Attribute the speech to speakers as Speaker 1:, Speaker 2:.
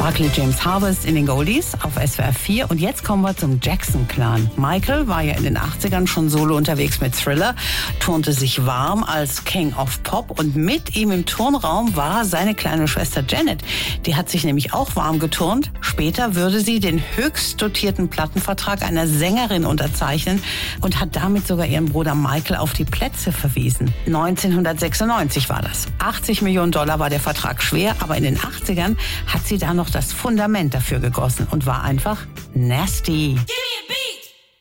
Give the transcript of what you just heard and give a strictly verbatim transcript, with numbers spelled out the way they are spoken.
Speaker 1: Barclay James Harvest in den Goldies auf S W R vier. Und jetzt kommen wir zum Jackson-Clan. Michael war ja in den achtzigern schon solo unterwegs mit Thriller, turnte sich warm als King of Pop und mit ihm im Turnraum war seine kleine Schwester Janet. Die hat sich nämlich auch warm geturnt. Später würde sie den höchst dotierten Plattenvertrag einer Sängerin unterzeichnen und hat damit sogar ihren Bruder Michael auf die Plätze verwiesen. neunzehnhundertsechsundneunzig war das. achtzig Millionen Dollar war der Vertrag schwer, aber in den achtzigern hat sie da noch das Fundament dafür gegossen und war einfach nasty.